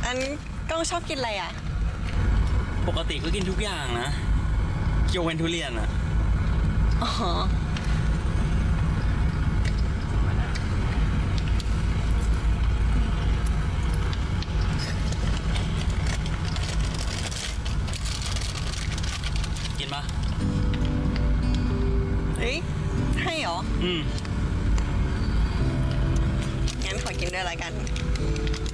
งั้นก้องชอบกินอะไรอ่ะปกติก็กินทุกอย่างนะยกเว้นทุเรียนอะอ๋อกินปะเฮ้ยให้เหรออืมงั้นขอกินด้วยละกัน